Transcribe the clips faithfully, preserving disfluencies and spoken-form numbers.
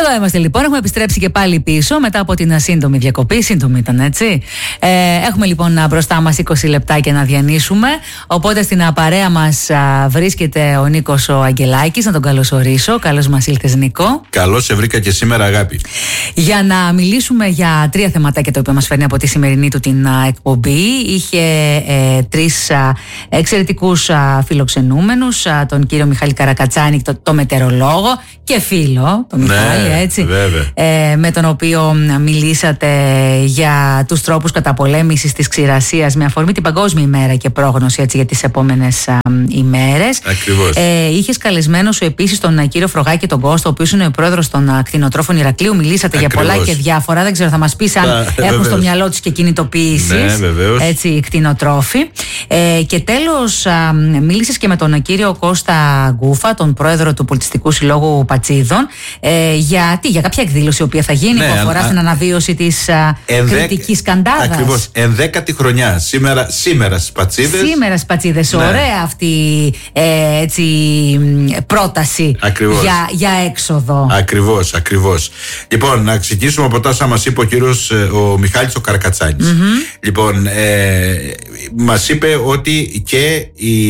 Εδώ είμαστε λοιπόν, έχουμε επιστρέψει και πάλι πίσω μετά από την σύντομη διακοπή. Σύντομη ήταν, έτσι. Ε, έχουμε λοιπόν μπροστά μας είκοσι λεπτάκια να διανύσουμε. Οπότε στην παρέα μας βρίσκεται ο Νίκος ο Αγγελάκης. Να τον καλωσορίσω. Καλώς μας ήλθες, Νίκο. Καλώς σε βρήκα και σήμερα, αγάπη. Για να μιλήσουμε για τρία θεματάκια τα οποία μας φέρνει από τη σημερινή του την εκπομπή. Είχε ε, τρεις α, εξαιρετικούς α, φιλοξενούμενους. Α, τον κύριο Μιχάλη Καρακατσάνη, το, το μετεωρολόγο και φίλο, τον Μιχάλη, ναι, έτσι. Ε, με τον οποίο μιλήσατε για τους τρόπους καταπολέμησης της ξηρασίας με αφορμή την Παγκόσμια ημέρα και πρόγνωση, έτσι, για τις επόμενες α, ημέρες. Ακριβώς. Ε, είχες καλεσμένο σου επίσης τον κύριο Φρογάκη τον Κώστα, ο οποίος είναι ο πρόεδρος των κτηνοτρόφων Ηρακλείου. Μιλήσατε Ακριβώς. για πολλά και διάφορα. Δεν ξέρω, θα μας πεις αν Α, έχουν βεβαίως. στο μυαλό τους και κινητοποιήσεις. Ναι, βεβαίως. Έτσι, οι κτηνοτρόφοι. Ε, και τέλος, α, μίλησες και με τον κύριο Κώστα Γκούφα, τον πρόεδρο του Πολιτιστικού Συλλόγου Πατσίδων, ε, για, τι, για κάποια εκδήλωση η οποία θα γίνει, Ναι, που αφορά α, στην αναβίωση της κρητικής καντάδας. Ακριβώς. Ενδέκατη χρονιά. Σήμερα, σήμερα στις Πατσίδες. Σήμερα στις Πατσίδες. Ναι. Ωραία αυτή ε, έτσι, πρόταση για, για έξοδο. Ακριβώς, ακριβώς. Λοιπόν, να ξεκινήσουμε από τα όσα μας είπε ο κύριος ο Μιχάλης ο Καρακατσάνης. Mm-hmm. Λοιπόν, ε, μας είπε ότι και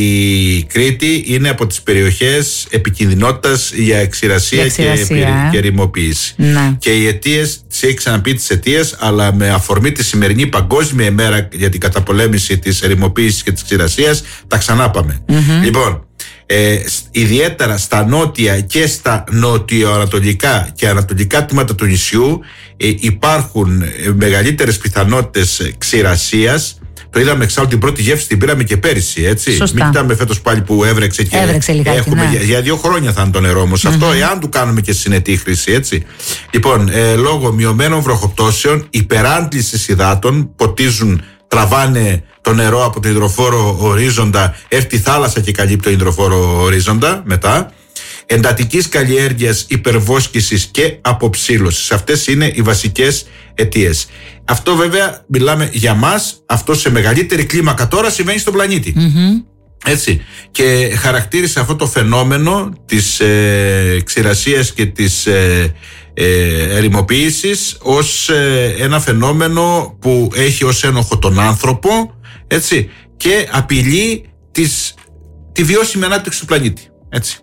η Κρήτη είναι από τις περιοχές επικινδυνότητας για εξηρασία, για εξηρασία και, ε. και ερημοποίηση. Ναι. Και οι αιτίες, τις έχει ξαναπεί τις αιτίες, αλλά με αφορμή τη σημερινή Παγκόσμια ημέρα για την καταπολέμηση της ερημοποίησης και της ξηρασίας, τα ξανά πάμε. Mm-hmm. Λοιπόν, Ε, ιδιαίτερα στα νότια και στα νοτιοανατολικά και ανατολικά τμήματα του νησιού ε, υπάρχουν ε, μεγαλύτερες πιθανότητες ξηρασίας. Το είδαμε εξάλλου, την πρώτη γεύση την πήραμε και πέρυσι, έτσι. Σωστά. Μην κοιτάμε φέτος πάλι που έβρεξε και έβρεξε λιγάκι, έχουμε, ναι. για, για δύο χρόνια θα είναι το νερό όμως. Mm-hmm. Αυτό εάν του κάνουμε και συνετή χρήση, έτσι. Λοιπόν, ε, λόγω μειωμένων βροχοπτώσεων, υπεράντλησης υδάτων, ποτίζουν, τραβάνε το νερό από το υδροφόρο ορίζοντα, έρθει η θάλασσα και καλύπτει το υδροφόρο ορίζοντα μετά. Εντατικής καλλιέργειας, υπερβόσκησης και αποψήλωσης. Αυτές είναι οι βασικές αιτίες. Αυτό βέβαια μιλάμε για μας, αυτό σε μεγαλύτερη κλίμακα τώρα συμβαίνει στον πλανήτη. Mm-hmm. Έτσι. Και χαρακτήρισε αυτό το φαινόμενο της ε, ξηρασίας και της ε, ε, ερημοποίησης ως ε, ένα φαινόμενο που έχει ως ένοχο τον άνθρωπο, έτσι, και απειλεί τις, τη βιώσιμη ανάπτυξη του πλανήτη, έτσι.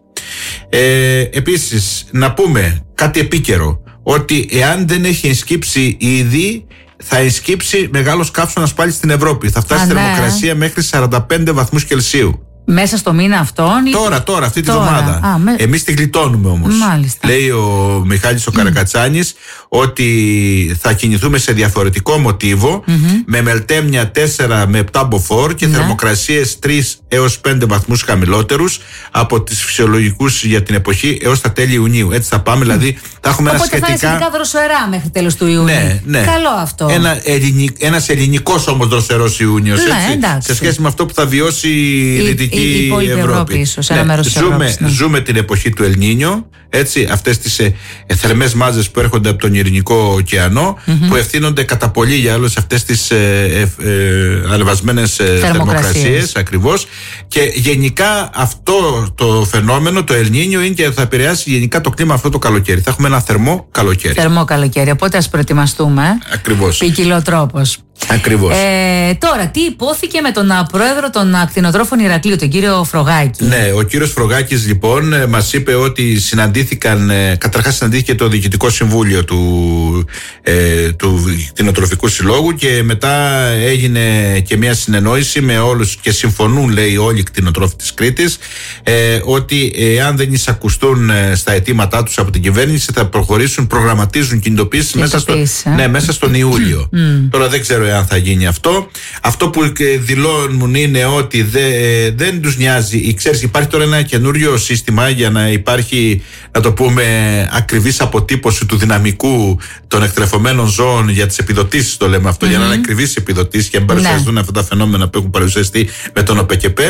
Ε, επίσης να πούμε κάτι επίκαιρο, ότι εάν δεν έχει ενσκύψει ήδη, θα ενσκύψει μεγάλος καύσωνας πάλι στην Ευρώπη. Θα φτάσει η θερμοκρασία μέχρι σαράντα πέντε βαθμούς Κελσίου. Μέσα στο μήνα αυτόν ή... Τώρα, τώρα, αυτή τη τώρα. βδομάδα. Α, με... Εμείς τη γλιτώνουμε όμως. Μάλιστα. Λέει ο Μιχάλης ο Καρακατσάνης mm. ότι θα κινηθούμε σε διαφορετικό μοτίβο, mm-hmm. με μελτέμια τέσσερα με επτά μποφόρ και mm. θερμοκρασίες τρεις έως πέντε βαθμούς χαμηλότερους από τις φυσιολογικούς για την εποχή έως τα τέλη Ιουνίου. Έτσι θα πάμε, mm. δηλαδή θα έχουμε Οπότε ένα σχετικά... θα είναι σχετικά δροσερά μέχρι τέλος του Ιουνίου. Ναι, ναι. Καλό αυτό. Ένα ελληνικ... Ένας ελληνικός όμως δροσερός Ιούνιος, ναι, έτσι, σε σχέση με αυτό που θα βιώσει η, η Δυτική η, η Ευρώπη. Ευρώπη ίσως, ένα ναι, μέρος της ζούμε, Ευρώπης, ναι. ζούμε την εποχή του Ελνίνιο, έτσι, αυτές τις ε, ε, θερμές μάζες που έρχονται από τον Ειρηνικό ωκεανό, mm-hmm. που ευθύνονται κατά πολύ για όλες αυτές τις ε, ε, ε, ανεβασμένες ε, θερμοκρασίες, ακριβώς. Και γενικά αυτό το φαινόμενο, το Ελνίνιο, είναι και θα επηρεάσει γενικά το κλίμα αυτό το καλοκαίρι. Θα έχουμε ένα θερμό καλοκαίρι. Θερμό καλοκαίρι, οπότε ας προετοιμαστούμε. Ακριβώς. Ποικιλοτρόπος. Ακριβώς. Ε, τώρα, τι υπόθηκε με τον α, πρόεδρο των κτηνοτρόφων Ηρακλείου, τον κύριο Φρογάκη? Ναι, ο κύριος Φρογάκης λοιπόν ε, μας είπε ότι συναντήθηκαν, ε, καταρχάς συναντήθηκε το Διοικητικό Συμβούλιο του, ε, του Κτηνοτροφικού Συλλόγου και μετά έγινε και μια συνεννόηση με όλους και συμφωνούν, λέει, όλοι οι κτηνοτρόφοι της Κρήτης, ε, ότι εάν δεν εισακουστούν ε, στα αιτήματά τους από την κυβέρνηση θα προχωρήσουν, προγραμματίζουν κινητοποίησεις μέσα, στο, ε? ναι, μέσα στον Ιούλιο. Mm. Τώρα δεν ξέρω αν θα γίνει αυτό. Αυτό που δηλώνουν είναι ότι δε, δεν τους νοιάζει. Ξέρεις, υπάρχει τώρα ένα καινούριο σύστημα για να υπάρχει, να το πούμε, ακριβής αποτύπωση του δυναμικού των εκτρεφωμένων ζώων για τις επιδοτήσεις, το λέμε αυτό, mm-hmm. για να είναι ακριβείς επιδοτήσεις και να παρουσιαστούν ναι. αυτά τα φαινόμενα που έχουν παρουσιαστεί με τον ΟΠΕΚΕΠ.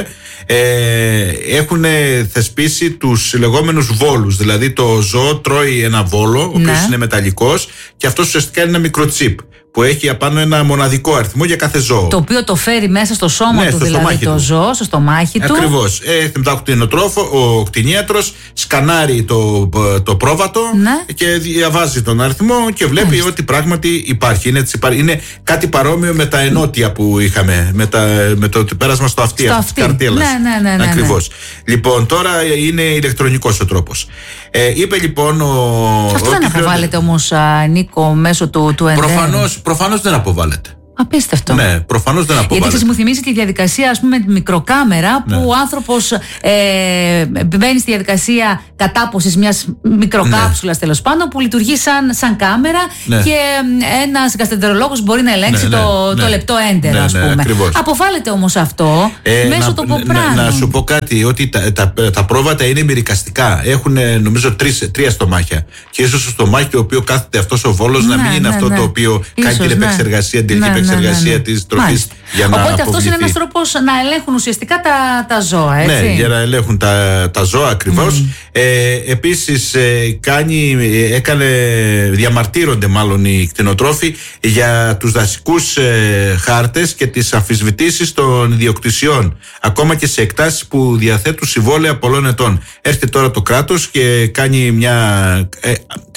Ε, έχουν θεσπίσει τους λεγόμενους βόλους. Δηλαδή το ζώο τρώει ένα βόλο, ο οποίος ναι. είναι μεταλλικός, και αυτός ουσιαστικά είναι ένα μικροτσίπ που έχει απάνω ένα μοναδικό αριθμό για κάθε ζώο. Το οποίο το φέρει μέσα στο σώμα ναι, του, στο δηλαδή το του. ζώο, στο στομάχι του. Ακριβώς. Έχει μετά ο κτηνοτρόφο, ο κτηνίατρος σκανάρει το, το πρόβατο ναι. και διαβάζει τον αριθμό και βλέπει Μάλιστα. ότι πράγματι υπάρχει. Είναι, είναι κάτι παρόμοιο με τα ενότια που είχαμε, με, τα, με το πέρασμα στο αυτί της καρτέλας. Ναι, ναι, ναι, ναι, Ακριβώς. Ναι. Λοιπόν, τώρα είναι ηλεκτρονικός ο τρόπος. Ε, είπε λοιπόν ο. Αυτό δεν αποβάλλεται όμως, Νίκο, μέσω του, του ΕΝΔΕ. Προφανώς, προφανώς δεν αποβάλλεται. Απίστευτο. Ναι, προφανώς δεν αποβάλλεται. Γιατί μου θυμίζει τη διαδικασία, ας πούμε, με τη μικροκάμερα που ναι. ο άνθρωπος ε, μπαίνει στη διαδικασία κατάποσης μιας μικροκάψουλας ναι. τέλος πάντων που λειτουργεί σαν, σαν κάμερα ναι. και ένας γαστρεντερολόγος μπορεί να ελέγξει ναι, το, ναι. το λεπτό έντερο, ναι, ας πούμε. Ναι, αποβάλλεται όμως αυτό ε, μέσω να, των ποπράνων. Να, να σου πω κάτι, ότι τα, τα, τα πρόβατα είναι μυρικαστικά. Έχουν νομίζω τρεις, τρία στομάχια. Και ίσως το στομάχι το οποίο κάθεται αυτός ο βόλος ναι, να μην είναι ναι, αυτό ναι. το οποίο ίσως, κάνει την επεξεργασία, την τελική επεξεργασία ναι, ναι. της τροφής. Για να Οπότε αυτό είναι ένας τρόπος να ελέγχουν ουσιαστικά τα, τα ζώα, έτσι. Ναι, για να ελέγχουν τα, τα ζώα ακριβώς. Mm. Ε, επίσης ε, κάνει, έκανε, διαμαρτύρονται μάλλον οι κτηνοτρόφοι για τους δασικούς ε, χάρτες και τις αμφισβητήσεις των ιδιοκτησιών, ακόμα και σε εκτάσεις που διαθέτουν συμβόλαια πολλών ετών. Έρχεται τώρα το κράτος και κάνει μια ε,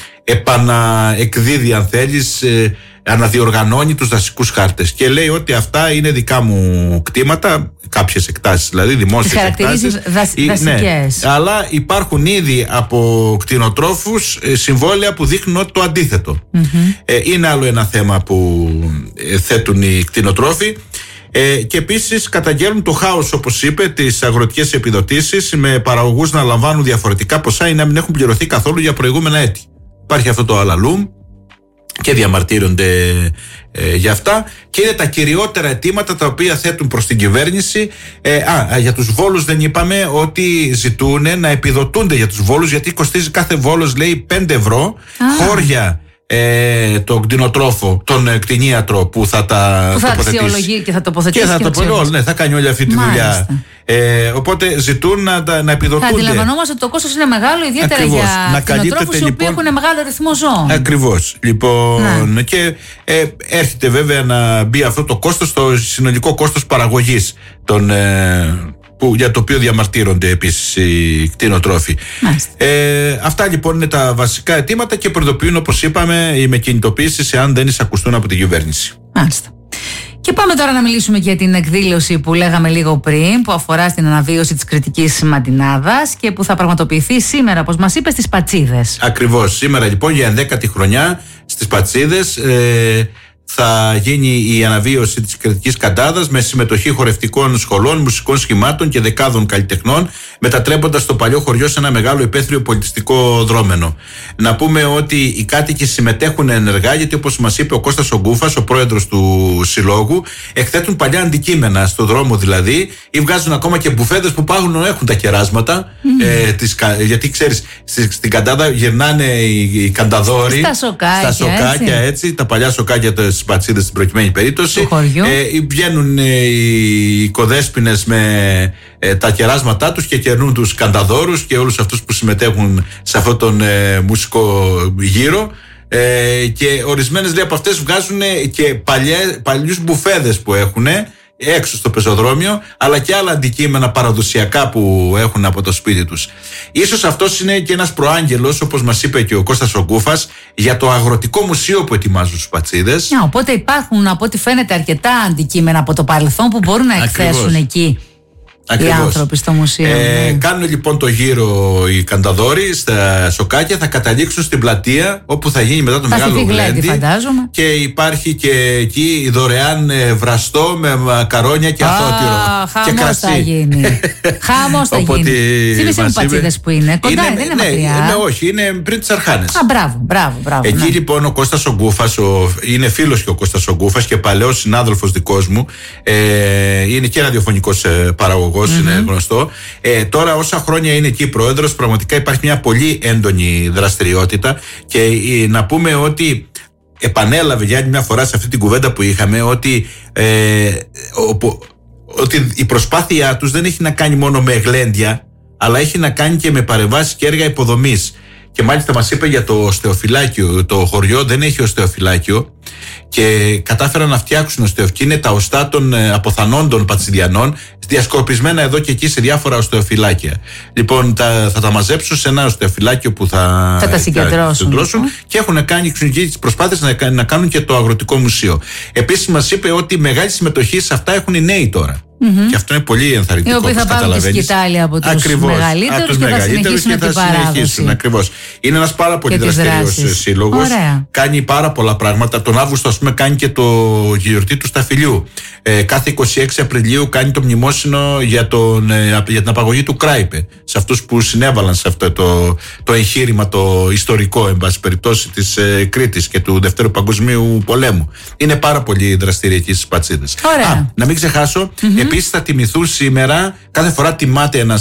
επαναεκδίδει, αν θέλεις, ε, αναδιοργανώνει τους δασικούς χάρτες και λέει ότι αυτά είναι δικά μου κτήματα, κάποιες εκτάσεις δηλαδή, δημόσιες εκτάσεις. Δασ, δασικές. Ναι, αλλά υπάρχουν ήδη από κτηνοτρόφους συμβόλαια που δείχνουν ότι το αντίθετο. Mm-hmm. Ε, είναι άλλο ένα θέμα που θέτουν οι κτηνοτρόφοι. Ε, και επίσης καταγγέλνουν το χάος, όπως είπε, τις αγροτικές επιδοτήσεις, με παραγωγούς να λαμβάνουν διαφορετικά ποσά ή να μην έχουν πληρωθεί καθόλου για προηγούμενα έτη. Υπάρχει αυτό το αλαλούμ και διαμαρτύρονται ε, για αυτά, και είναι τα κυριότερα αιτήματα τα οποία θέτουν προς την κυβέρνηση. ε, Α, για τους βόλους δεν είπαμε ότι ζητούν να επιδοτούνται για τους βόλους, γιατί κοστίζει κάθε βόλος, λέει, πέντε ευρώ. ah. Χώρια ε, τον κτηνοτρόφο, τον ε, κτηνίατρο που θα τα που θα αξιολογεί και θα τοποθετήσει και θα, και το πω, ναι, θα κάνει όλη αυτή τη Μάλιστα. δουλειά. Ε, οπότε ζητούν να, να επιδοτούνται. Θα αντιλαμβανόμαστε ότι το κόστος είναι μεγάλο, ιδιαίτερα Ακριβώς. για κτηνοτρόφους οι οποίοι έχουν μεγάλο αριθμό ζώων. Ακριβώς. Λοιπόν, ναι. και ε, έρχεται βέβαια να μπει αυτό το κόστος στο συνολικό κόστος παραγωγής των, ε, που, για το οποίο διαμαρτύρονται επίσης οι κτηνοτρόφοι. Ε, αυτά λοιπόν είναι τα βασικά αιτήματα και προειδοποιούν, όπως είπαμε, με κινητοποίησεις εάν δεν εισακουστούν από την κυβέρνηση. Μάλιστα. Και πάμε τώρα να μιλήσουμε για την εκδήλωση που λέγαμε λίγο πριν, που αφορά στην αναβίωση της Κρητικής Μαντινάδας και που θα πραγματοποιηθεί σήμερα, όπως μας είπε, στις Πατσίδες. Ακριβώς. Σήμερα λοιπόν για ενδέκατη χρονιά στις Πατσίδες ε, θα γίνει η αναβίωση της Κρητικής Καντάδας με συμμετοχή χορευτικών σχολών, μουσικών σχημάτων και δεκάδων καλλιτεχνών, μετατρέποντας το παλιό χωριό σε ένα μεγάλο υπαίθριο πολιτιστικό δρόμενο. Να πούμε ότι οι κάτοικοι συμμετέχουν ενεργά, γιατί όπως μας είπε ο Κώστας ο Γκούφας, ο πρόεδρος του συλλόγου, εκθέτουν παλιά αντικείμενα στο δρόμο δηλαδή, ή βγάζουν ακόμα και μπουφέδες που πάγουν, έχουν τα κεράσματα. Mm. Ε, τις, γιατί ξέρεις, στη, στην Καντάδα γυρνάνε οι, οι κανταδόροι στα σοκάκια, στα σοκάκια έτσι. έτσι, τα παλιά σοκάκια στις Πατσίδες στην προκειμένη περίπτωση. Ε, βγαίνουν ε, οι οικοδέσποινες με ε, τα κεράσματά τους και κερνούν τους κανταδόρους και όλους αυτούς που συμμετέχουν σε αυτόν τον ε, μουσικό γύρο. Ε, και ορισμένες λέει από αυτές βγάζουν και παλιέ, παλιούς μπουφέδες που έχουν έξω στο πεζοδρόμιο, αλλά και άλλα αντικείμενα παραδοσιακά που έχουν από το σπίτι τους. Ίσως αυτός είναι και ένας προάγγελος, όπως μας είπε και ο Κώστας ο Γκούφας, για το αγροτικό μουσείο που ετοιμάζουν στους Πατσίδες. Yeah, οπότε υπάρχουν, από ό,τι φαίνεται, αρκετά αντικείμενα από το παρελθόν που μπορούν να εκθέσουν Ακριβώς. εκεί. Ακριβώς. Οι άνθρωποι στο μουσείο. Ε, ναι. Κάνουν λοιπόν το γύρο οι κανταδόροι στα σοκάκια, θα καταλήξουν στην πλατεία όπου θα γίνει μετά το θα μεγάλο γλέντι. Φαντάζομαι. Και υπάρχει και εκεί δωρεάν βραστό με μακαρόνια και αθώτυρο. Ah, και κρασί. Θα γίνει. Χαμός θα γίνει. Θύμισε μου Πατσίδες που είναι. Κοντά είναι, δεν είναι ναι, μακριά. Ναι, όχι, είναι πριν τις Αρχάνες. Α, μπράβο, μπράβο, μπράβο. Εκεί ναι. λοιπόν ο Κώστας ο Γκούφας, ο, είναι φίλος και ο Κώστας ο Γκούφας και παλαιός συνάδελφος δικός μου. Ε, είναι και ραδιοφωνικός ε, παραγωγός. Mm-hmm. Είναι γνωστό. Ε, τώρα, όσα χρόνια είναι εκεί πρόεδρος, πραγματικά υπάρχει μια πολύ έντονη δραστηριότητα και ε, να πούμε ότι επανέλαβε για άλλη μια φορά σε αυτή την κουβέντα που είχαμε ότι, ε, ο, ότι η προσπάθειά τους δεν έχει να κάνει μόνο με γλέντια, αλλά έχει να κάνει και με παρεμβάσεις και έργα υποδομής. και μάλιστα μας είπε για το οστεοφυλάκιο. Το χωριό δεν έχει οστεοφυλάκιο και κατάφεραν να φτιάξουν οστεοφυλάκιο. Είναι τα οστά των αποθανόντων πατσιδιανών, διασκορπισμένα εδώ και εκεί σε διάφορα οστεοφυλάκια. Λοιπόν, τα, θα τα μαζέψουν σε ένα οστεοφυλάκιο που θα, θα τα συγκεντρώσουν, συγκεντρώσουν και έχουν κάνει τις προσπάθειες να, να κάνουν και το αγροτικό μουσείο. Επίσης μας είπε ότι μεγάλη συμμετοχή σε αυτά έχουν οι νέοι τώρα. Mm-hmm. Και αυτό είναι πολύ ενθαρρυντικό. Οι οποίοι θα πάρουν τη σκητάλη από τους μεγαλύτερους και θα συνεχίσουν και την θα παράδοση. Ακριβώς. Είναι ένας πάρα πολύ δραστηριος σύλλογος. Κάνει πάρα πολλά πράγματα. Τον Αύγουστο, ας πούμε, κάνει και το γιορτή του Σταφυλιού. Ε, κάθε είκοσι έξι Απριλίου κάνει το μνημόσυνο για, τον, ε, για την απαγωγή του Κράιπε. Σε αυτούς που συνέβαλαν σε αυτό το, το εγχείρημα το ιστορικό, εν πάση περιπτώσει, της ε, Κρήτης και του Δευτέρου Παγκοσμίου Πολέμου. Είναι πάρα πολύ δραστηρία εκεί στις Πατσίδες. Α, να μην ξεχάσω, mm-hmm. επίσης θα τιμηθούν σήμερα, κάθε φορά τιμάται ένας